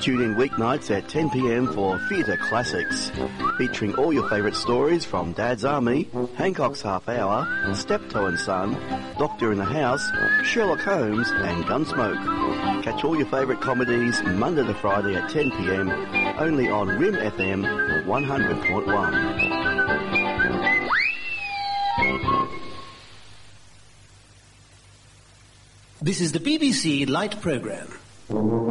Tune in weeknights at 10 p.m. for Theatre Classics, featuring all your favourite stories from Dad's Army, Hancock's Half Hour, Steptoe and Son, Doctor in the House, Sherlock Holmes and Gunsmoke. Catch all your favourite comedies Monday to Friday at 10 p.m. only on Rim FM 100.1. This is the BBC Light Programme.